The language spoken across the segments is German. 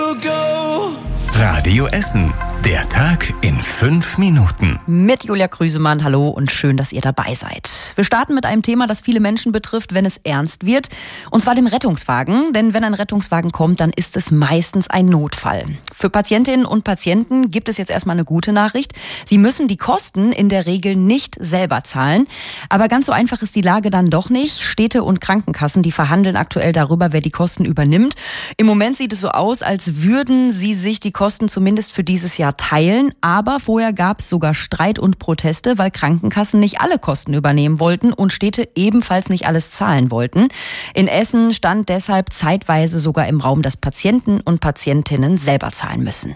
go. Radio Essen. Der Tag in 5 Minuten. Mit Julia Krüsemann, hallo und schön, dass ihr dabei seid. Wir starten mit einem Thema, das viele Menschen betrifft, wenn es ernst wird. Und zwar dem Rettungswagen. Denn wenn ein Rettungswagen kommt, dann ist es meistens ein Notfall. Für Patientinnen und Patienten gibt es jetzt erstmal eine gute Nachricht. Sie müssen die Kosten in der Regel nicht selber zahlen. Aber ganz so einfach ist die Lage dann doch nicht. Städte und Krankenkassen, die verhandeln aktuell darüber, wer die Kosten übernimmt. Im Moment sieht es so aus, als würden sie sich die Kosten zumindest für dieses Jahr teilen, aber vorher gab es sogar Streit und Proteste, weil Krankenkassen nicht alle Kosten übernehmen wollten und Städte ebenfalls nicht alles zahlen wollten. In Essen stand deshalb zeitweise sogar im Raum, dass Patienten und Patientinnen selber zahlen müssen.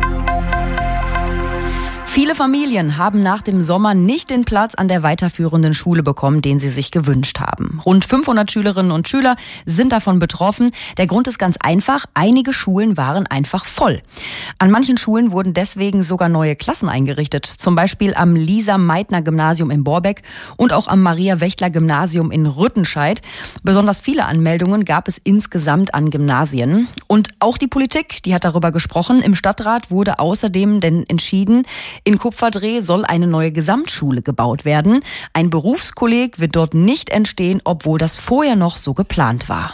Viele Familien haben nach dem Sommer nicht den Platz an der weiterführenden Schule bekommen, den sie sich gewünscht haben. Rund 500 Schülerinnen und Schüler sind davon betroffen. Der Grund ist ganz einfach, einige Schulen waren einfach voll. An manchen Schulen wurden deswegen sogar neue Klassen eingerichtet. Zum Beispiel am Lisa-Meitner-Gymnasium in Borbeck und auch am Maria-Wächtler-Gymnasium in Rüttenscheid. Besonders viele Anmeldungen gab es insgesamt an Gymnasien. Und auch die Politik, die hat darüber gesprochen. Im Stadtrat wurde außerdem denn entschieden, in Kupferdreh soll eine neue Gesamtschule gebaut werden. Ein Berufskolleg wird dort nicht entstehen, obwohl das vorher noch so geplant war.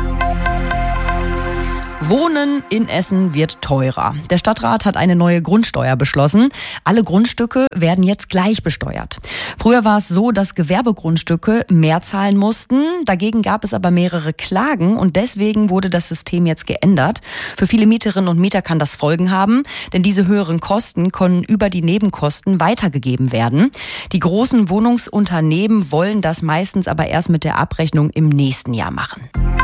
Wohnen in Essen wird teurer. Der Stadtrat hat eine neue Grundsteuer beschlossen. Alle Grundstücke werden jetzt gleich besteuert. Früher war es so, dass Gewerbegrundstücke mehr zahlen mussten. Dagegen gab es aber mehrere Klagen und deswegen wurde das System jetzt geändert. Für viele Mieterinnen und Mieter kann das Folgen haben, denn diese höheren Kosten können über die Nebenkosten weitergegeben werden. Die großen Wohnungsunternehmen wollen das meistens aber erst mit der Abrechnung im nächsten Jahr machen.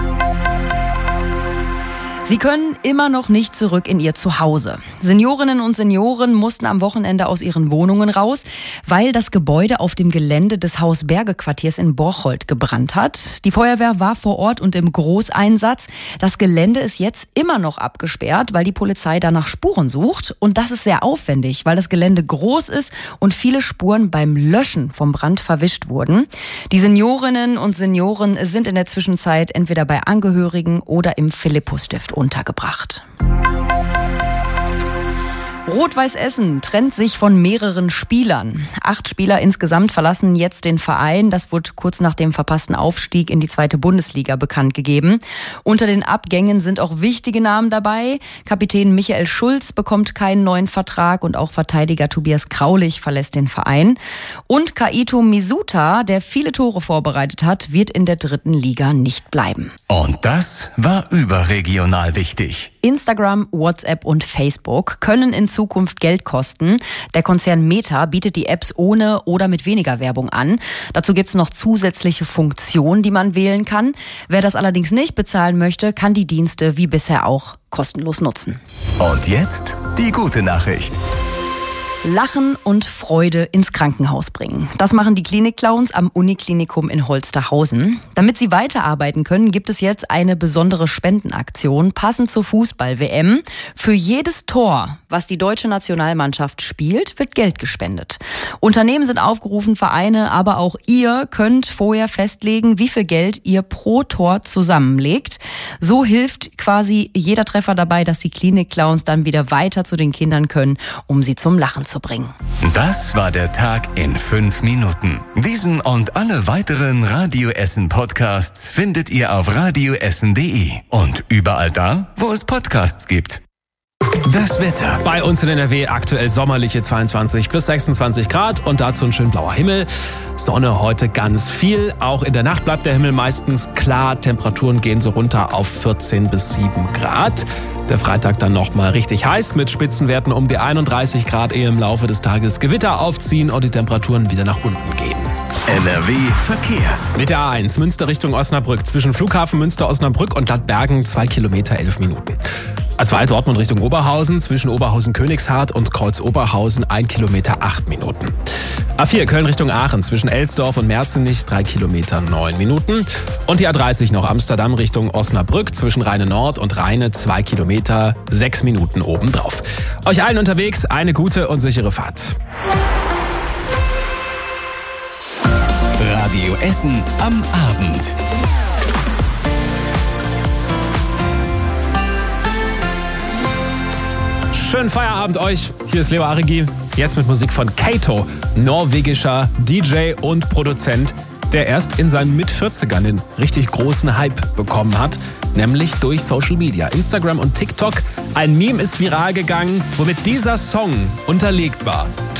Sie können immer noch nicht zurück in ihr Zuhause. Seniorinnen und Senioren mussten am Wochenende aus ihren Wohnungen raus, weil das Gebäude auf dem Gelände des Haus-Berge-Quartiers in Borchold gebrannt hat. Die Feuerwehr war vor Ort und im Großeinsatz. Das Gelände ist jetzt immer noch abgesperrt, weil die Polizei danach Spuren sucht. Und das ist sehr aufwendig, weil das Gelände groß ist und viele Spuren beim Löschen vom Brand verwischt wurden. Die Seniorinnen und Senioren sind in der Zwischenzeit entweder bei Angehörigen oder im Philippus-Stift untergebracht. Rot-Weiß Essen trennt sich von mehreren Spielern. 8 Spieler insgesamt verlassen jetzt den Verein. Das wurde kurz nach dem verpassten Aufstieg in die 2. Bundesliga bekannt gegeben. Unter den Abgängen sind auch wichtige Namen dabei. Kapitän Michael Schulz bekommt keinen neuen Vertrag und auch Verteidiger Tobias Kraulich verlässt den Verein. Und Kaito Misuta, der viele Tore vorbereitet hat, wird in der 3. Liga nicht bleiben. Und das war überregional wichtig. Instagram, WhatsApp und Facebook können in Zukunft Geld kosten. Der Konzern Meta bietet die Apps ohne oder mit weniger Werbung an. Dazu gibt es noch zusätzliche Funktionen, die man wählen kann. Wer das allerdings nicht bezahlen möchte, kann die Dienste wie bisher auch kostenlos nutzen. Und jetzt die gute Nachricht. Lachen und Freude ins Krankenhaus bringen. Das machen die Klinik-Clowns am Uniklinikum in Holsterhausen. Damit sie weiterarbeiten können, gibt es jetzt eine besondere Spendenaktion, passend zur Fußball-WM. Für jedes Tor, was die deutsche Nationalmannschaft spielt, wird Geld gespendet. Unternehmen sind aufgerufen, Vereine, aber auch ihr könnt vorher festlegen, wie viel Geld ihr pro Tor zusammenlegt. So hilft quasi jeder Treffer dabei, dass die Klinik-Clowns dann wieder weiter zu den Kindern können, um sie zum Lachen zu bringen. Das war der Tag in 5 Minuten. Diesen und alle weiteren Radio Essen Podcasts findet ihr auf radioessen.de und überall da, wo es Podcasts gibt. Das Wetter. Bei uns in NRW aktuell sommerliche 22 bis 26 Grad und dazu ein schön blauer Himmel. Sonne heute ganz viel. Auch in der Nacht bleibt der Himmel meistens klar. Temperaturen gehen so runter auf 14 bis 7 Grad. Der Freitag dann nochmal richtig heiß mit Spitzenwerten um die 31 Grad, ehe im Laufe des Tages Gewitter aufziehen und die Temperaturen wieder nach unten gehen. NRW Verkehr. Mit der A1 Münster Richtung Osnabrück. Zwischen Flughafen Münster-Osnabrück und Bad Bergen 2 Kilometer 11 Minuten. A2 Dortmund Richtung Oberhausen, zwischen Oberhausen-Königshardt und Kreuz-Oberhausen 1 Kilometer 8 Minuten. A4 Köln Richtung Aachen, zwischen Elsdorf und Merzenich 3 Kilometer 9 Minuten. Und die A30 noch Amsterdam Richtung Osnabrück, zwischen Rheine Nord und Rheine 2 Kilometer 6 Minuten obendrauf. Euch allen unterwegs eine gute und sichere Fahrt. Radio Essen am Abend. Schönen Feierabend euch. Hier ist Leo Arigi. Jetzt mit Musik von Kato, norwegischer DJ und Produzent, der erst in seinen Mit-40ern den richtig großen Hype bekommen hat, nämlich durch Social Media, Instagram und TikTok. Ein Meme ist viral gegangen, womit dieser Song unterlegt war.